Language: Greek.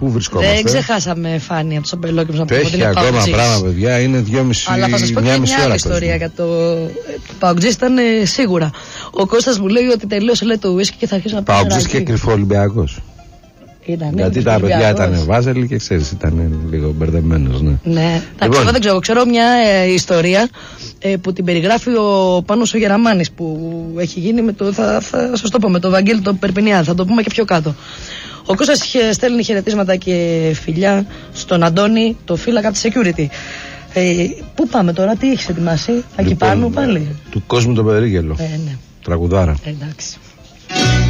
Πού βρισκόμαστε? Δεν ξεχάσαμε Φάνη από το Σαμπελόκηπος να πούμε ότι είναι ακόμα Παουτζής. Πράγμα, παιδιά, είναι 2,5 Αλλά θα σας πω και μια άλλη ιστορία για το Παουτζής ήταν σίγουρα. Ο Κώστας μου λέει ότι τελείωσε, λέει, το ουίσκι και θα αρχίσει να πει. Παουτζής και κρυφό Ολυμπιακός. Γιατί τα παιδιά ήταν βάζελοι και ξέρεις, ήταν λίγο μπερδεμένος. Ναι, εντάξει, εγώ δεν ξέρω. Ξέρω μια ιστορία που την περιγράφει ο Πάνος ο Γεραμάνης που έχει γίνει με το. Θα σας το πω, με το Βαγγέλη τον Περπινιάδη. Θα το πούμε και πιο κάτω. Ο Κώστας στέλνει χαιρετίσματα και φιλιά στον Αντώνη, το φύλακα από τη security. Πού πάμε τώρα, τι έχεις ετοιμάσει, εκεί πάνω πάλι? Του κόσμου τον Περίγελο. Ναι. Τραγουδάρα. Εντάξει.